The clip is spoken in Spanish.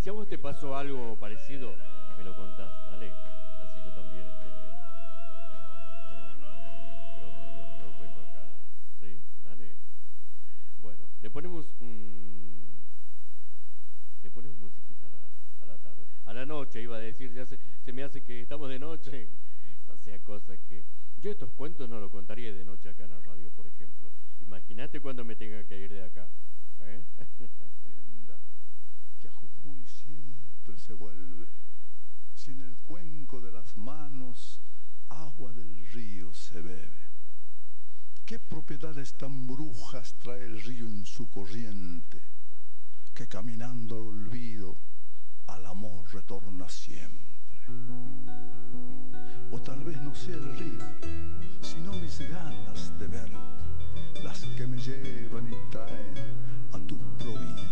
si a vos te pasó algo parecido, me lo contás, dale. Así yo también lo cuento acá. ¿Sí? Dale. Bueno, le ponemos musiquita a la tarde. A la noche iba a decir, ya se me hace que estamos de noche. No sea cosa que... Yo estos cuentos no los contaría de noche acá en la radio, por ejemplo. Imagínate cuando me tenga que ir de acá. ¿Eh? Entienda que a Jujuy siempre se vuelve, si en el cuenco de las manos agua del río se bebe. ¿Qué propiedades tan brujas trae el río en su corriente, que caminando al olvido al amor retorna siempre? O tal vez no sea el río, sino mis ganas de ver, las que me llevan y traen a tu provincia.